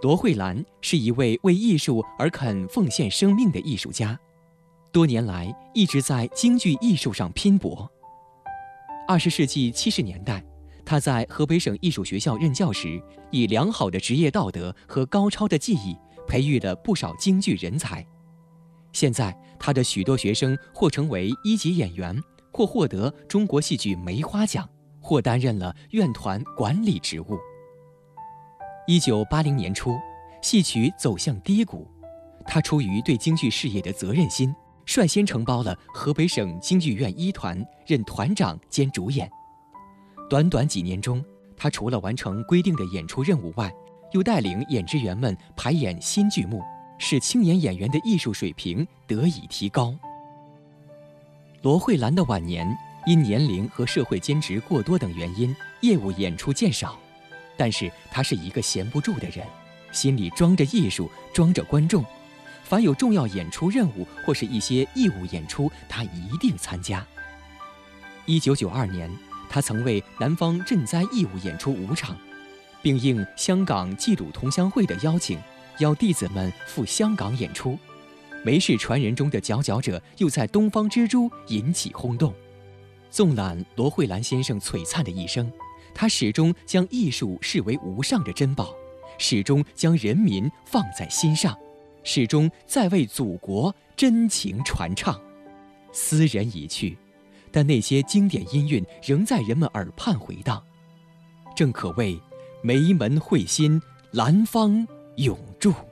罗慧兰是一位为艺术而肯奉献生命的艺术家，多年来一直在京剧艺术上拼搏。20世纪70年代，他在河北省艺术学校任教时，以良好的职业道德和高超的技艺，培育了不少京剧人才。现在，他的许多学生或成为1级演员，或获得中国戏剧梅花奖，或担任了院团管理职务。1980年初，戏曲走向低谷，他出于对京剧事业的责任心，率先承包了河北省京剧院1团，任团长兼主演。短短几年中，他除了完成规定的演出任务外，又带领演职员们排演新剧目，使青年演员的艺术水平得以提高。罗慧兰的晚年因年龄和社会兼职过多等原因，业务演出渐少，但是他是一个闲不住的人，心里装着艺术，装着观众。凡有重要演出任务或是一些义务演出，他一定参加。1992年，他曾为南方赈灾义务演出5场，并应香港冀鲁同乡会的邀请，邀弟子们赴香港演出。梅氏传人中的佼佼者又在东方之珠引起轰动。纵览罗慧兰先生璀璨的一生，他始终将艺术视为无上的珍宝，始终将人民放在心上，始终在为祖国真情传唱。斯人已去，但那些经典音韵仍在人们耳畔回荡，正可谓梅门会心，兰芳永驻。